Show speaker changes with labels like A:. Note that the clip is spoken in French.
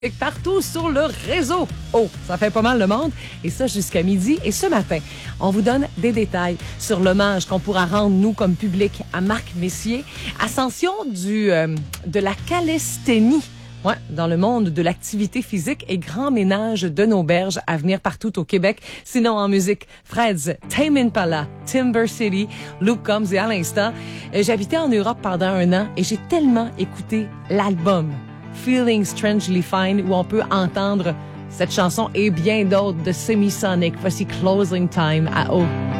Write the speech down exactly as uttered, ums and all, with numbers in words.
A: Partout sur le réseau. Oh, ça fait pas mal le monde. Et ça jusqu'à midi. Et ce matin, on vous donne des détails sur l'hommage qu'on pourra rendre, nous, comme public, à Marc Messier. Ascension du, euh, de la calisthénie. Ouais, dans le monde de l'activité physique et grand ménage de nos berges à venir partout au Québec. Sinon, en musique, Freds, Tame Impala, Timber City, Luke Combs et à l'instant, euh, j'habitais en Europe pendant un an et j'ai tellement écouté l'album Feeling Strangely Fine, où on peut entendre cette chanson et bien d'autres de Semisonic. Voici Closing Time à O.